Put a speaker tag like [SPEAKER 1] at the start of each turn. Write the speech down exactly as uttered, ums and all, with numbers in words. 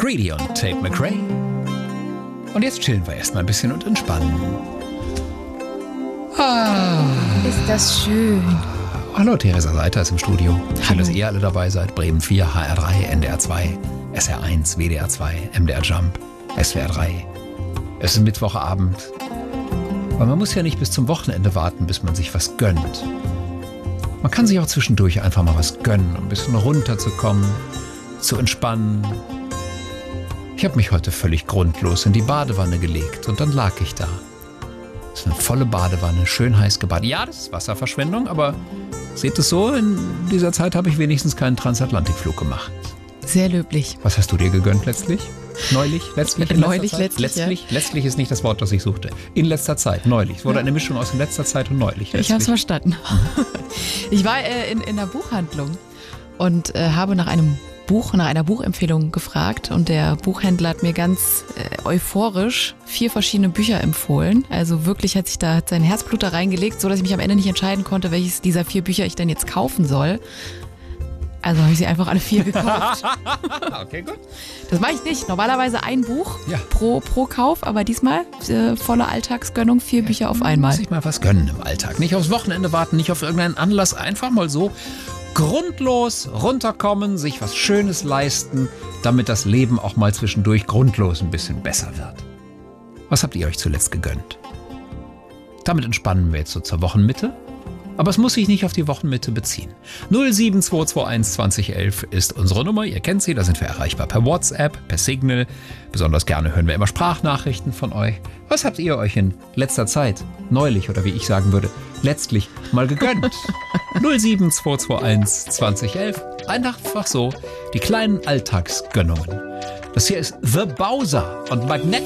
[SPEAKER 1] Greedy und Tate McRae. Und jetzt chillen wir erstmal ein bisschen und entspannen. Ah.
[SPEAKER 2] Ist das schön.
[SPEAKER 1] Hallo, Theresa Seiter ist im Studio. Schön,
[SPEAKER 2] Hallo.
[SPEAKER 1] dass ihr alle dabei seid. Bremen vier, H R drei, N D R zwei, S R eins, W D R zwei, M D R Jump, S W R drei. Es ist Mittwochabend. Aber man muss ja nicht bis zum Wochenende warten, bis man sich was gönnt. Man kann sich auch zwischendurch einfach mal was gönnen, um ein bisschen runterzukommen, zu entspannen. Ich habe mich heute völlig grundlos in die Badewanne gelegt und dann lag ich da. Das ist eine volle Badewanne, schön heiß gebadet. Ja, das ist Wasserverschwendung, aber seht es so, in dieser Zeit habe ich wenigstens keinen Transatlantikflug gemacht.
[SPEAKER 2] Sehr löblich.
[SPEAKER 1] Was hast du dir gegönnt letztlich? Neulich? Letztlich? In
[SPEAKER 2] Neulich,
[SPEAKER 1] letzter Zeit?
[SPEAKER 2] letztlich,
[SPEAKER 1] Letztlich? Letztlich ist nicht das Wort, das ich suchte. In letzter Zeit, neulich. Es wurde
[SPEAKER 2] Ja.
[SPEAKER 1] eine Mischung aus in letzter Zeit und neulich.
[SPEAKER 2] Ich habe es
[SPEAKER 1] Letztlich.
[SPEAKER 2] verstanden. Ich war äh, in, in einer Buchhandlung und äh, habe nach einem Buch, nach einer Buchempfehlung gefragt und der Buchhändler hat mir ganz äh, euphorisch vier verschiedene Bücher empfohlen. Also wirklich hat sich da hat sein Herzblut da reingelegt, so dass ich mich am Ende nicht entscheiden konnte, welches dieser vier Bücher ich denn jetzt kaufen soll. Also habe ich sie einfach alle vier gekauft.
[SPEAKER 1] Okay, gut.
[SPEAKER 2] Das mache ich nicht. Normalerweise ein Buch
[SPEAKER 1] Ja.
[SPEAKER 2] pro, pro Kauf, aber diesmal äh, volle Alltagsgönnung, vier Bücher auf einmal.
[SPEAKER 1] Muss ich mal was gönnen im Alltag. Nicht aufs Wochenende warten, nicht auf irgendeinen Anlass. Einfach mal so grundlos runterkommen, sich was Schönes leisten, damit das Leben auch mal zwischendurch grundlos ein bisschen besser wird. Was habt ihr euch zuletzt gegönnt? Damit entspannen wir jetzt so zur Wochenmitte. Aber es muss sich nicht auf die Wochenmitte beziehen. null sieben zwei zwei eins zwanzig elf ist unsere Nummer. Ihr kennt sie, da sind wir erreichbar per WhatsApp, per Signal. Besonders gerne hören wir immer Sprachnachrichten von euch. Was habt ihr euch in letzter Zeit, neulich oder wie ich sagen würde, letztlich mal gegönnt? null sieben zwei zwei eins zwanzig elf. Einfach so die kleinen Alltagsgönnungen. Das hier ist The Bowser und Magnet.